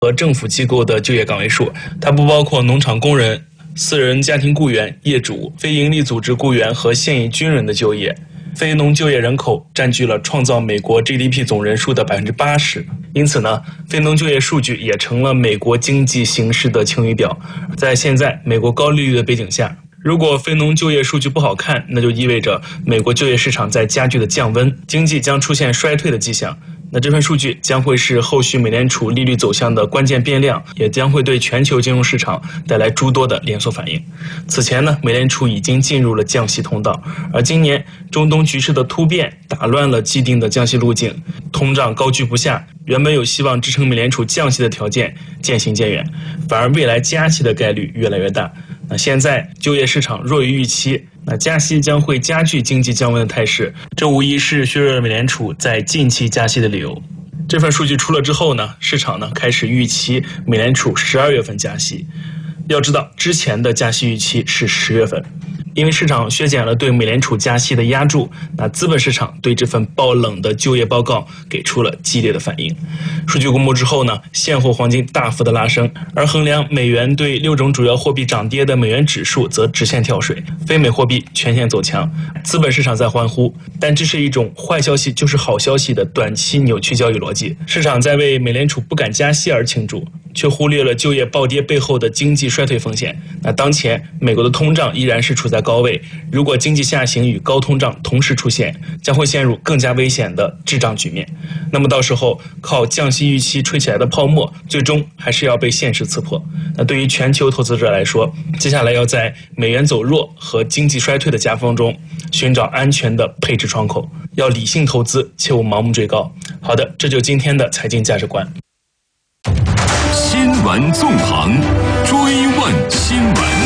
和政府机构的就业岗位数，它不包括农场工人、私人家庭雇员、业主、非营利组织雇员和现役军人的就业。非农就业人口占据了创造美国 GDP 总人数的 80%， 因此呢，非农就业数据也成了美国经济形势的晴雨表。在现在美国高利率的背景下，如果非农就业数据不好看，那就意味着美国就业市场在加剧的降温，经济将出现衰退的迹象。那这份数据将会是后续美联储利率走向的关键变量，也将会对全球金融市场带来诸多的连锁反应。此前呢，美联储已经进入了降息通道，而今年中东局势的突变打乱了既定的降息路径，通胀高居不下，原本有希望支撑美联储降息的条件渐行渐远，反而未来加息的概率越来越大。那现在就业市场弱于预期，那加息将会加剧经济降温的态势，这无疑是削弱了美联储在近期加息的理由。这份数据出了之后呢，市场呢开始预期美联储12月份加息。要知道，之前的加息预期是10月份。因为市场削减了对美联储加息的压注，那资本市场对这份爆冷的就业报告给出了激烈的反应。数据公布之后呢，现货黄金大幅的拉升，而衡量美元对6种主要货币涨跌的美元指数则直线跳水，非美货币全线走强，资本市场在欢呼。但这是一种坏消息就是好消息的短期扭曲交易逻辑，市场在为美联储不敢加息而庆祝，却忽略了就业暴跌背后的经济衰退风险。那当前美国的通胀依然是处在高位，如果经济下行与高通胀同时出现，将会陷入更加危险的滞胀局面。那么到时候靠降息预期吹起来的泡沫，最终还是要被现实刺破。那对于全球投资者来说，接下来要在美元走弱和经济衰退的夹缝中寻找安全的配置窗口，要理性投资，切勿盲目追高。好的，这就今天的财经价值观。 新闻纵横，追问新闻。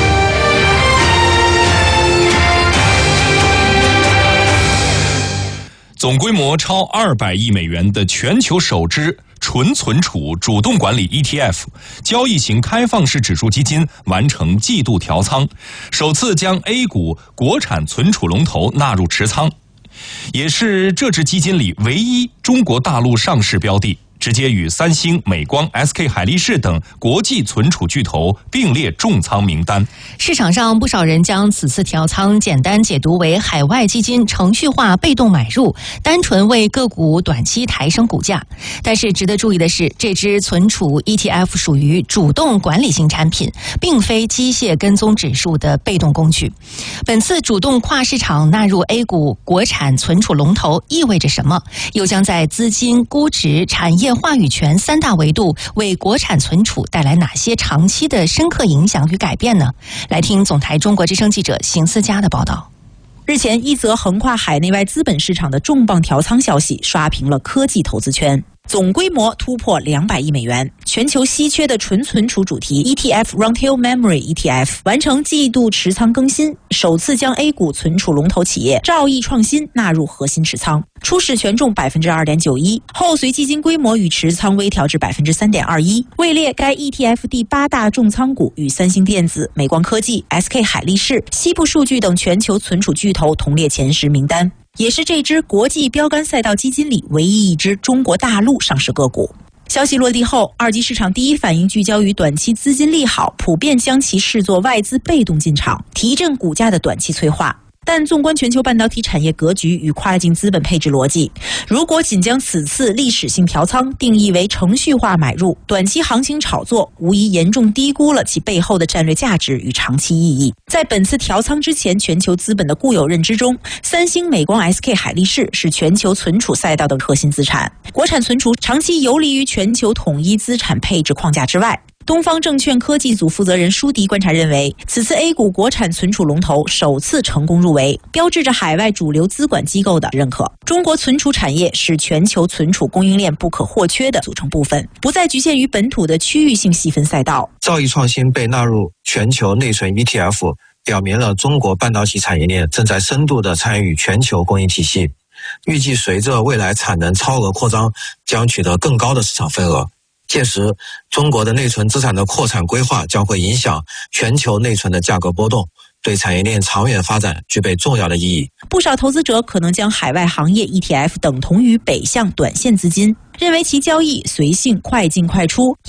总规模超200亿美元的全球首支纯存储主动管理 ETF 交易型开放式指数基金完成季度调仓，首次将 A 股国产存储龙头纳入持仓，也是这支基金里唯一中国大陆上市标的，直接与三星、美光、SK 海力士等国际存储巨头并列重仓名单。 市场上不少人将此次调仓简单解读为海外基金程序化被动买入，单纯为个股短期抬升股价。但是值得注意的是，这支存储 ETF 属于主动管理型产品，并非机械跟踪指数的被动工具。本次主动跨市场纳入 A 股国产存储龙头意味着什么？又将在资金、估值、产业话语权3大维度为国产存储带来哪些长期的深刻影响与改变呢？来听总台中国之声记者邢思佳的报道。 日前，一则横跨海内外资本市场的重磅调仓消息刷屏了科技投资圈。总规模突破200亿美元，全球稀缺的纯存储主题 ETF Long-Tail Memory ETF 完成季度持仓更新，首次将 A 股存储龙头企业兆易创新纳入核心持仓，初始权重 2.91%， 后随基金规模与持仓微调至 3.21%， 位列该 ETF 第8大重仓股，与三星电子、美光科技、SK 海力士、西部数据等全球存储巨头同列前10名单，也是这支国际标杆赛道基金里唯一一支中国大陆上市个股。消息落地后，二级市场第一反应聚焦于短期资金利好，普遍将其视作外资被动进场，提振股价的短期催化。但纵观全球半导体产业格局与跨境资本配置逻辑，如果仅将此次历史性调仓定义为程序化买入、短期行情炒作，无疑严重低估了其背后的战略价值与长期意义。在本次调仓之前，全球资本的固有认知中，三星、美光、SK 海力士是全球存储赛道的核心资产，国产存储长期游离于全球统一资产配置框架之外。东方证券科技组负责人舒迪观察认为，此次 A 股国产存储龙头首次成功入围，标志着海外主流资管机构的认可。中国存储产业是全球存储供应链不可或缺的组成部分，不再局限于本土的区域性细分赛道。 兆易创新被纳入全球内存 ETF， 表明了中国半导体产业链正在深度地参与全球供应体系，预计随着未来产能超额扩张，将取得更高的市场份额。届时，中国的内存资产的扩产规划将会影响全球内存的价格波动， 对产业链长远发展具备重要的意义。 不少投资者可能将海外行业 ETF 等同于北向短线资金，认为其交易随性快进快出。